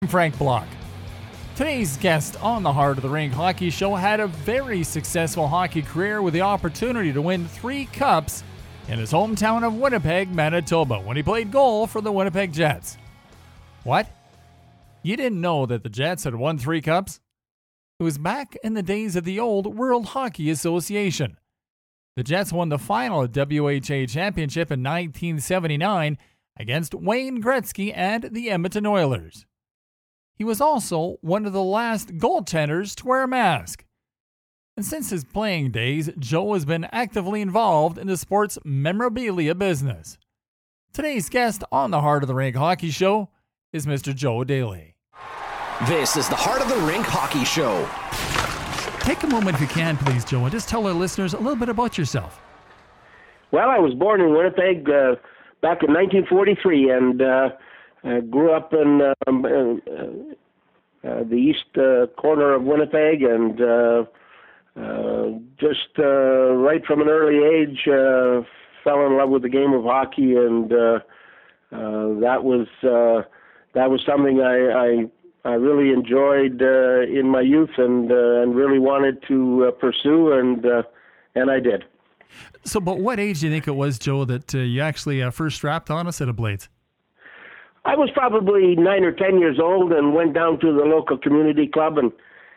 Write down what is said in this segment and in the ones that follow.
Frank Block. Today's guest on the Heart of the Rink Hockey Show had a very successful hockey career with the opportunity to win 3 cups in his hometown of Winnipeg, Manitoba, when he played goal for the Winnipeg Jets. What? You didn't know that the Jets had won 3 cups? It was back in the days of the old World Hockey Association. The Jets won the final WHA championship in 1979 against Wayne Gretzky and the Edmonton Oilers. He was also one of the last goaltenders to wear a mask. And since his playing days, Joe has been actively involved in the sports memorabilia business. Today's guest on the Heart of the Rink Hockey Show is Mr. Joe Daly. This is the Heart of the Rink Hockey Show. Take a moment if you can, please, Joe, and just tell our listeners a little bit about yourself. Well, I was born in Winnipeg back in 1943 and grew up in the east corner of Winnipeg, and just right from an early age fell in love with the game of hockey, and that was something I really enjoyed in my youth and really wanted to pursue, and I did. So, but what age do you think it was, Joe, that you actually first strapped on a set of blades? I was probably 9 or 10 years old and went down to the local community club, and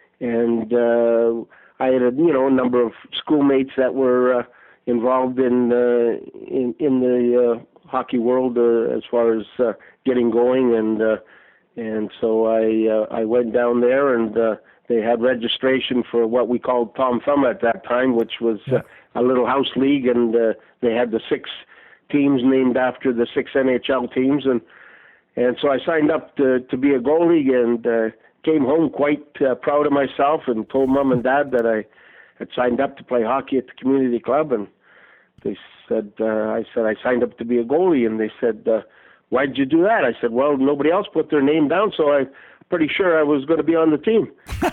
I had a number of schoolmates that were involved in the hockey world as far as getting going, and so I went down there, and they had registration for what we called Tom Thumb at that time, which was a little house league, and they had the 6 teams named after the 6 NHL teams, and so I signed up to be a goalie, and came home quite proud of myself and told Mom and Dad that I had signed up to play hockey at the community club, and they said, I signed up to be a goalie, and they said, why did you do that? I said, well, nobody else put their name down, so I'm pretty sure I was going to be on the team.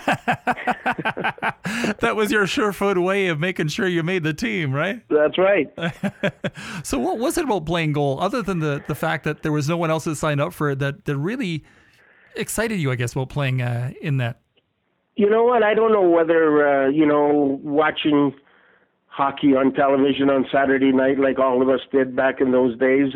That was your sure-foot way of making sure you made the team, right? That's right. So what was it about playing goal, other than the fact that there was no one else that signed up for it, that really excited you, I guess, about playing in that? You know what? I don't know whether, watching hockey on television on Saturday night like all of us did back in those days,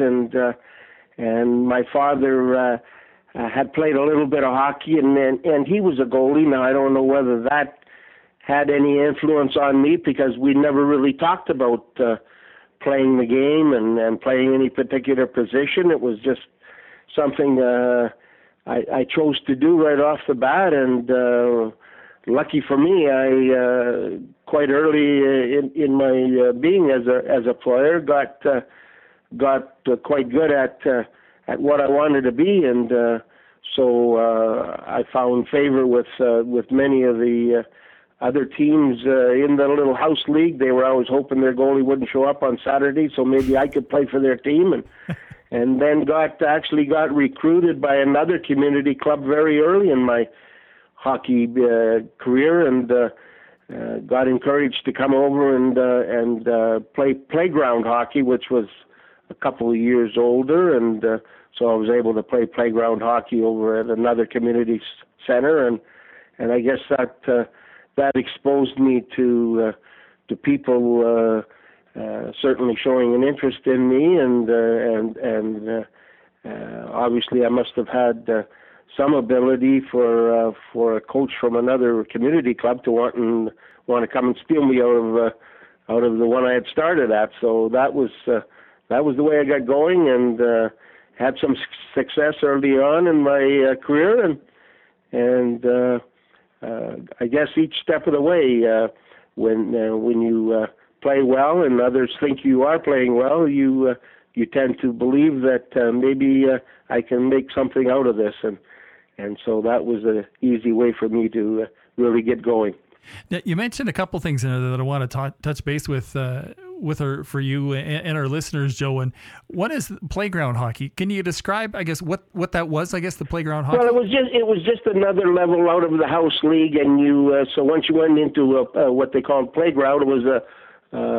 and my father had played a little bit of hockey, and he was a goalie. Now, I don't know whether that had any influence on me, because we never really talked about playing the game and playing any particular position. It was just something I chose to do right off the bat, and lucky for me, I quite early in my being as a player got quite good at what I wanted to be, and so I found favor with many of the other teams in the little house league. They were always hoping their goalie wouldn't show up on Saturday, so maybe I could play for their team, and then got recruited by another community club very early in my hockey career, and got encouraged to come over and play playground hockey, which was a couple of years older, and so I was able to play playground hockey over at another community center, and I guess that exposed me to people certainly showing an interest in me, and obviously I must have had some ability for a coach from another community club to want to come and steal me out of the one I had started at. So that was the way I got going, and had some success early on in my career, and I guess each step of the way, when you play well and others think you are playing well, you tend to believe that maybe I can make something out of this, and so that was an easy way for me to really get going. Now, you mentioned a couple things in there that I want to touch base with for you and our listeners, Joe. And one is playground hockey. Can you describe, I guess, what that was? I guess the playground hockey. Well, it was just another level out of the house league, and so once you went into what they called playground, it was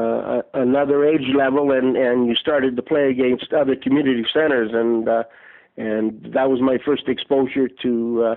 another age level, and you started to play against other community centers, and that was my first exposure to